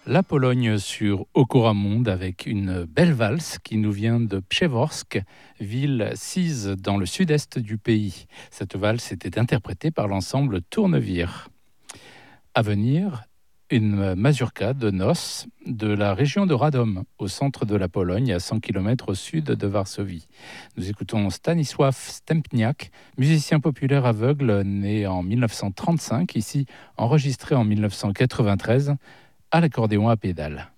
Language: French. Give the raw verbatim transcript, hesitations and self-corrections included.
La Pologne sur Okoramonde avec une belle valse qui nous vient de Przeworsk, ville sise dans le sud-est du pays. Cette valse était interprétée par l'ensemble Tournevire. À venir, une mazurka de noces de la région de Radom, au centre de la Pologne, à cent kilomètres au sud de Varsovie. Nous écoutons Stanisław Stępniak, musicien populaire aveugle né en mille neuf cent trente-cinq, ici enregistré en mille neuf cent quatre-vingt-treize, à l'accordéon à pédales.